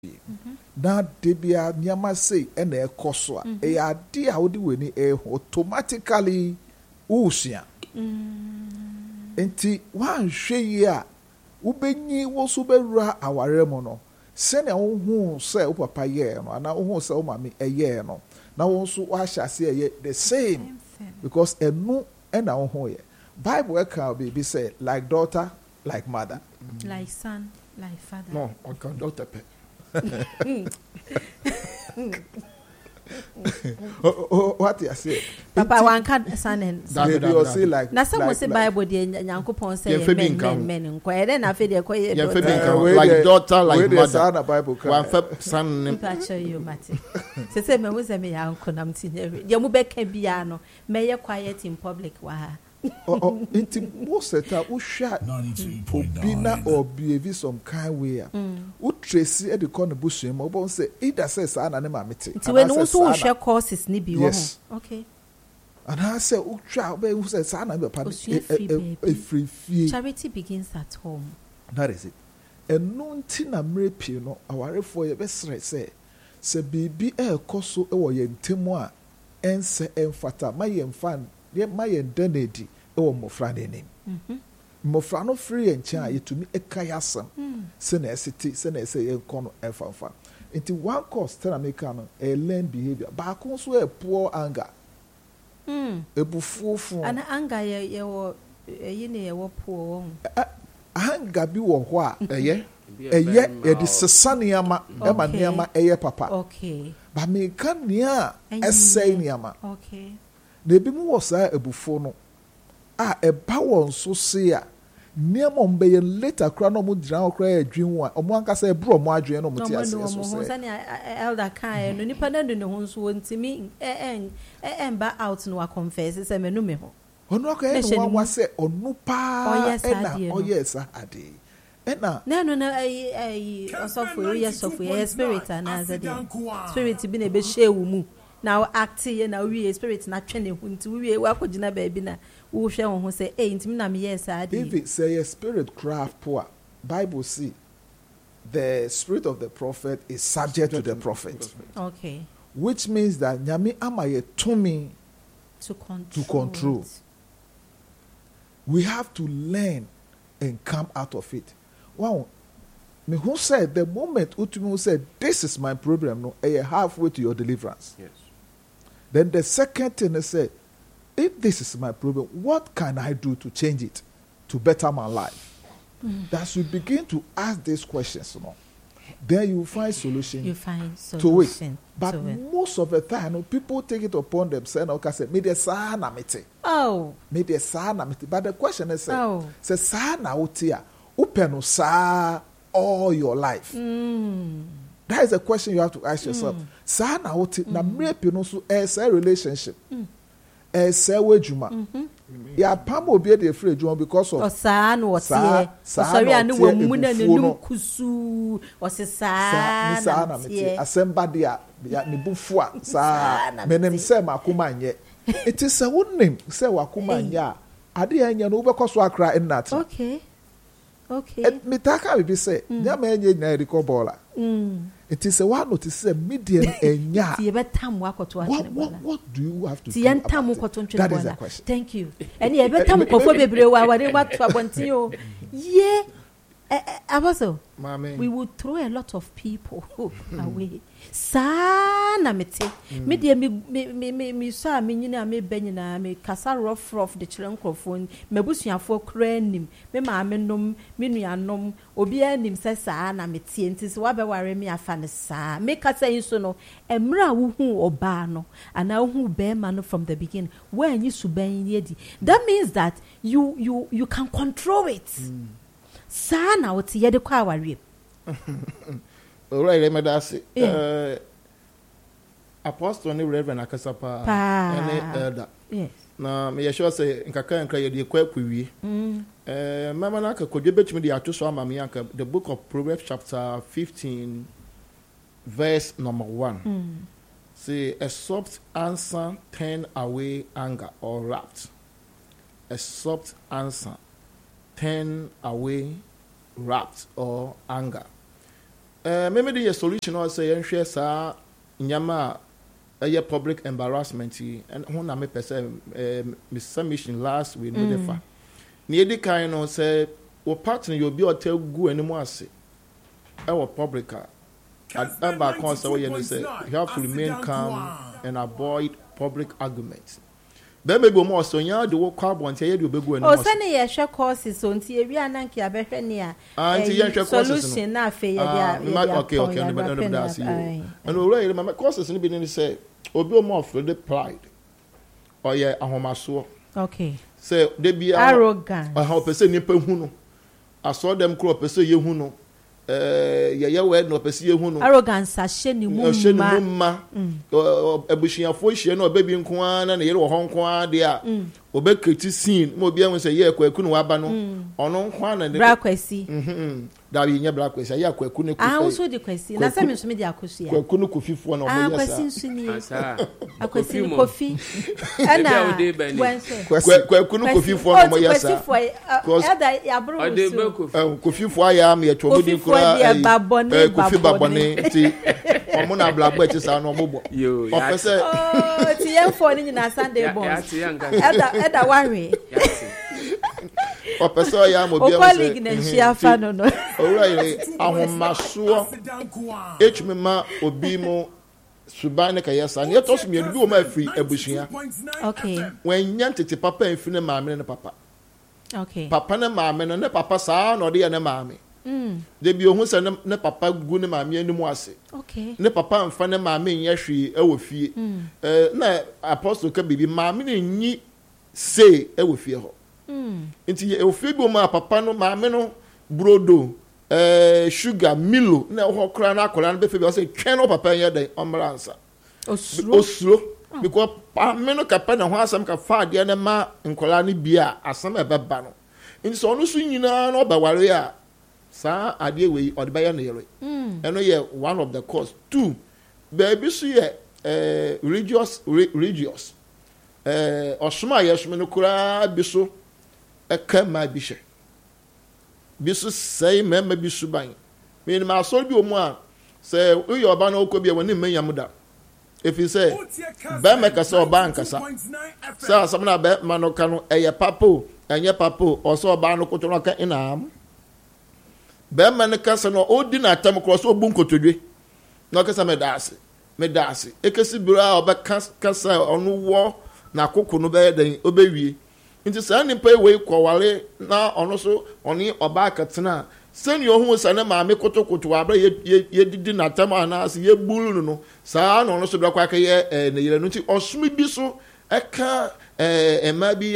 na debia nyama say ena ekoso a e ade a wodi weni automatically usua enti wan hwe yi a ubenyi wo so bewura aware mo no se na wo hu se wo papa ye no na wo hu se wo mami eye no na wo so wa hyase eye the same because enu ena wo hu ye Bible can be say like daughter like mother like son like father no okay daughter pe what you say papa one can son and you say like na some say Bible dey Nyankopon say men nko e na fe dey koye like daughter like mother na Bible can one fe son nim pacho you mate say me wo say me yanko nam tinye dey mu be ka bia no me ye quiet in public wa inti most eta uhwa obina or behave some kind way u trace e de kon busu mo bon say either say sa na ne mamete nti we no so uhwa courses ni bi wo okay and I say uhwa be who say sa na be pa free fee charity begins at home that is it enu nti na mrepi no awarefo ye be say bibi e koso e wo ye ntemu a ense emfata ma ye mfan ye ma ye denedi e wo mofra ne nim mofra no free encha yetumi ekayasam se na esiti se na ese ye kono enfanfa nti one course tell America no a learn behavior ba ko so e poor anger ebufufu ana anger ye wo ye ne ye wo poor anger bi wo ho a eye e de sesane ama e ma ne ama eye papa okay ba me kan nia essay ne ama okay na ebi mu wɔ saa ebufo no a ɛba wɔn so se a nneɛma ɔmo bɛyɛ later kora na ɔmo gyina hɔ kora yɛ adwene ho a ɔmo ankasa ɛburo ɔmo adwene na ɔmo te aseɛ so sɛ sani elder kan no nipa na do ne ho nso ntimi ɛmba out no wa confess sɛ menu me ho ɔno akɔyɛ no wa sɛ ɔno paa ɛna ɔyɛ sa ade ɛna no ɔsɔfo yɛ sɔfo yɛ spirit anaasɛ de spirit bi na ebe hyɛ wo mu now acting na we spirit na twene hu nti we akogina baabi na wo hwe wo ho say eh ntimi na me yes ade if it say a spirit craft poor Bible see the spirit of the prophet is subject to the prophet okay which means that nyame amaye tumi to control we have to learn and come out of it wow me who said the moment utumi said this is my problem no halfway to your deliverance yes. Then the second thing is say, if this is my problem, what can I do to change it, to better my life? That you begin to ask these questions, then you find solution. You find solution to it. But most of the time, people take it upon themselves. Okay, say, me de sa na mete. Oh. Me de sa na mete. But the question is, say sa na utia, upeno sa all your life. That is a question you have to ask yourself. Sa na wote na mrepi no so say relationship. Say wejuma. Ya pam obi dey free ejuma because of sa na wote e. Sorry anu wo mu na nenu kusu. O se sa na mete. Asemba dia ya ne bufu a sa menem say makoma nye. It is a wonim say wakoma nye a ade anya no wo bekoso akra ennat. Okay. Me taka be say nyama enye na recall baller. It is a one notice a median enya. What do you have to do about it? That is the question. Thank you. And yeah, better kofo bebre wa what to abonti yeah. Abaso, we would throw a lot of people away. Sana mete. Me dia me sa me nyina me benyina me kasa rough the children crofon me busuafo kra nim me maame nom me nuanom obi anim se saa na mete enti se wa be ware me afa ne saa me kasa yin so no emra wo hu oba no ana wo hu be ma no from the beginning when you suban yedi that means that you can control it. Sa na wote ye de kwa aware. Alright, let me say Apostle ni Reverend Akasapa and elder. Yes. Na me sure say nkaka ye de kwa akwi. Mama na ka kodwe betimi de ato so ama me anka the book of Proverbs chapter 15 verse number 1. Say a soft answer turn away anger or wrath. A soft answer turn away wrath or anger. maybe the solution or say and share sa nyama a public embarrassment and when I make Miss Submission last week with the fa. Near the kind of say or partner you'll be or tell go anymore say our public about concert you say you have to remain calm and avoid public arguments. Baby go more so ya the work carbon tell you be go anymore. Oh send ye share courses so nti e wi ananki abehwe ne a solution na fe ye dia okay and that see you and already my courses ni be ni say obi o more for the pride or ye ahomaso okay say they be arrogant how person nipa hu no aso dem kro person ye hu no ye word no person ye hu no arrogance ahye ni mumma abusuafo hye no obebi nko ana na ye wo ho nko a de a obekreti scene mo bia won say ye kwaku no waba no ono nko ana de brakwasi da bi nya brakwasi ye kwaku ne kufi so de kwasi na se me so me de akosu ya kwaku no kofifo na omo yesa kwasi nsuni akwasi kofi ana kwaku no kofifo na omo yesa ada ya bro kofifo aya me etwomo kura kofi babone ti omo na blabo eti sa no omo opese ti yemfo ni na Sunday bonds eda worry opese ya mo bia o colleague na nchia fa no alright ahomaso echmema obi mo subane ka yesa ne to so me bi o ma free abusua okay when nyantete papa enfine maame ne papa okay papa ne maame ne papa saa no de ya ne maame de bi ohun se ne papa gu ne maame animu ase okay ne papa mfa ne maame nya hwe e wo fie na apostle ka bibi maame ne nyi say e wo fie ho nti e wo fie bi o ma papa no maame no brodo sugar milo na ho kra na akola no be fie o say twen no papa nya den omransa osuro because maame no kapa na ho asam ka fa de na ma nkola no bia asam e beba no nti so no so nyina no ba ware a sa ade we o de ba ya na yere eno ye one of the cause. Two, baby so ye religious osuma yesme no kura biso ekama bishe biso say mema biso ban me ni ma so bi omu a say uyo oba na okobia woni menyam da if you say ba meka say oba nkasa say asam na ba manoka no eye papo enye papo oso oba no koto no ka inam ba man kasa no odi na atam cross obu nkotodwe no kasa me dase ekesi bira oba kasa onu wo na akoko no be den obewie nti sa nipa we kwawale na ono so oni oba akatena seni ohun sa na maame kotokoto abra ye didi na atam ana ase ye bulu no sa na ono so bra kwa ka ye ne yere no nti osumi bi so eka ema bi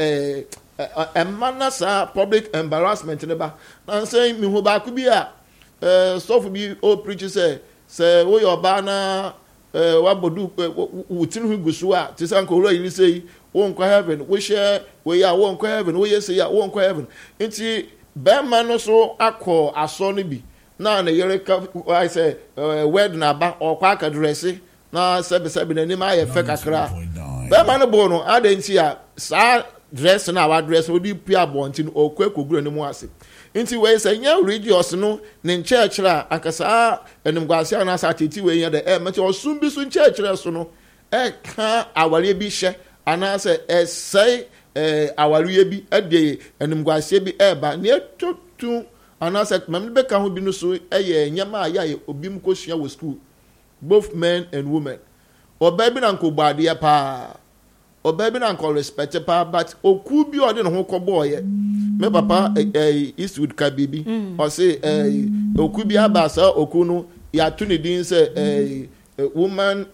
emana sa public embarrassment ne ba na say mi ho ba ku bi a stuff bi o preach say wo yo ba na wa bodu wutin hu gusu a ti san ko ro yi say wo nko heaven wo share wo ya wo nko heaven wo yes ya wo nko heaven nti be ma no so akọ aso no bi na na yere ka I say word na ba o kwa ka dress na sebe na ni ma ye fe kakra be ma no bo no adanti a sa dress na wa dress odi pia bontin okwa koguru ni mu ase nti we say nya religious no ne church ra akasa enim gwase na sa titi we nya de meti osum bi so church ra so no ka aware bi hye ana say say aware bi ade enim gwase bi ba ne totu ana say mam be ka ho bi no so nya ma ya obi m ko sua wo school both men and women oba bi na nko gbade ya pa oba bi na nko respect pa but oku bi ode no ho ko boy me papa Eastwood ka bibi o say oku bi abasa oku no ya to ne din say woman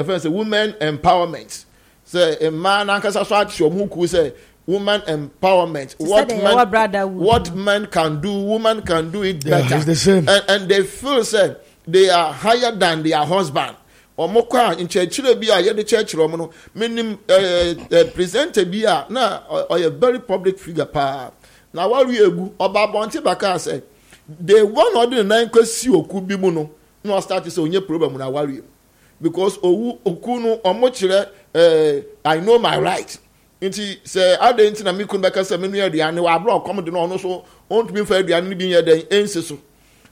empowerment say a man ankasa so action mu ku say woman empowerment what man can do woman can do it better and they feel say they are higher than their husband omokwa in church bi a ye de church ro mo no menim presenter bi a na a very public figure pa na wari egu oba bonti baka say they one order nine kwesi oku bi mu no start say onye problem na wari because oku no omochire I know my right nti say adenti na me kun baka say menu aduane wa abro kom de no so on to be fa aduane bi ye den ense so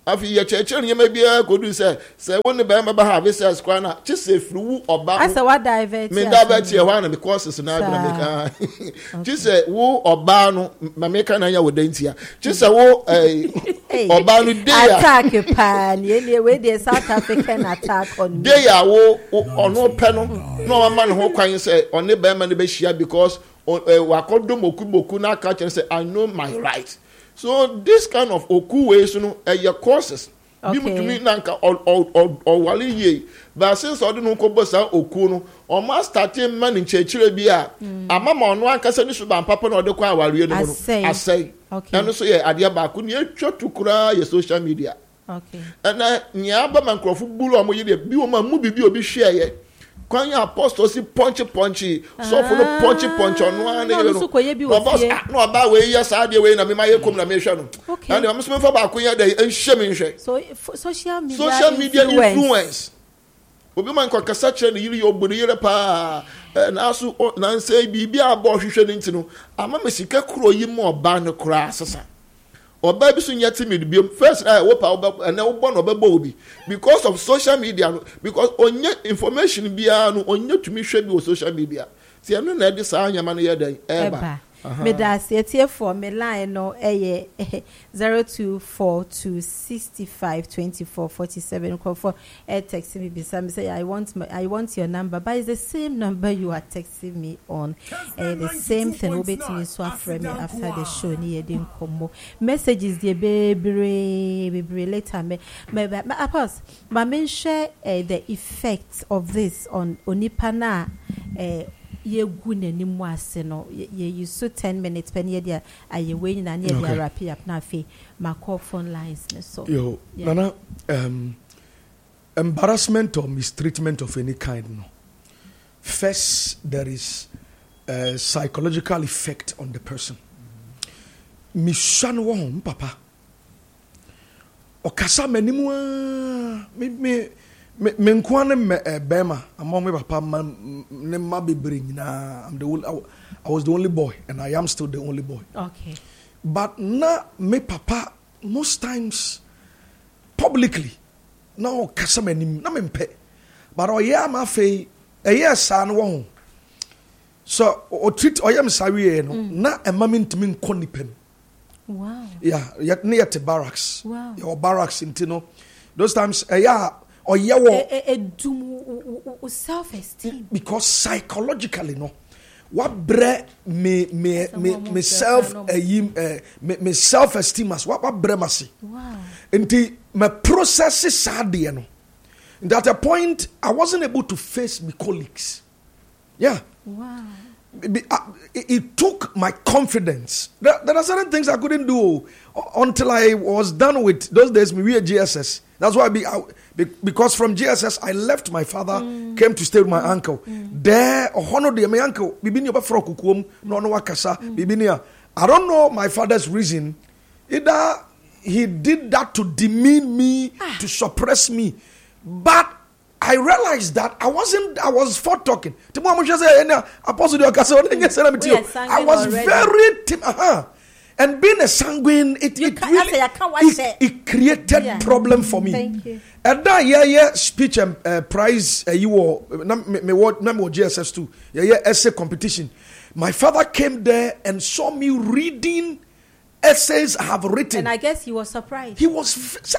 Afi ye church ni ma bia ko do say when the be ba have say square na chi say fru oba I say what divert me divert here one because it's na na make chi say wo oba no ma make na ya wodantia chi say wo oba no dey attack pan ye we dey South African attack on dey ya wo ono pe no no ma no ho kwan say on the be ma no be share because wa kodo moku na ka chere say I know my right. So this kind of oku ways, your courses. Okay. Be to me nanka or wali ye. But since I don't know kobosa okuno, or must start man in church bia. A mama on one casa ni suban papa no de kwa wali no. I say. Okay. And so yeah, adia ba kun ye chot to kura your social media. Okay. And nyaba man krofu bulu amoye de bi o ma mu bibi obi share ye. When your apostle see punchy, so for the punchy on one, no about way, yes, I did way, and I come to mention. Okay. And I'm for back when you're shaming. So social media influence. Obiman kwa kasache ni yili obuni yele pa na asu na nse bibia abo hwehwe nti no ama mesika kuro yi mo oba no kura asasa. Oba bi so nyati me bi first wo pa oba na wo no obebo obi because of social media because onye information bia no onye tumi hwe bi o social media ti eno na de sa anyama no ye dan eba me da se for me line no 0242652447 call for text me beside me say I want your number, but it's the same number you are texting me on. The same thing will be to me so after me after the show ni edin komo messages the baby later me pause ma share the effects of this on onipana ye gu n'animu ase no ye use so 10 minutes pen ye dia aye we na ye dia wrap up na fe ma call phone lines so yo yeah. Nana embarrassment or mistreatment of any kind no. First there is a psychological effect on the person. Mishan wo papa okasa manimu me nkwane bema among me papa ne ma bebre nyina I was the only boy and I am still the only boy. Okay. But na me papa most times publicly na kasa manim na mempe but oya ma fe esa no wo so o treat oyam sawe no na emma ntimi nkoni pem. Wow. Yeah, near the barracks. Wow. Your barracks intino those times or self-esteem because psychologically no what bre me self me self-esteem as what bre masi. Wow. Until my process is sad no. And at a point I wasn't able to face my colleagues. Yeah. Wow. It took my confidence. There are certain things I couldn't do until I was done with those days. We were GSS. That's why because from GSS I left my father, came to stay with my uncle. There, my uncle, I don't know my father's reason. Either he did that to demean me, to suppress me, but I realized that I was for talking. I was very timid. And being a sanguine, it created problem for me. Thank you. And that speech and prize you were number GSS2 essay competition. My father came there and saw me reading essays I have written. And I guess he was surprised. He was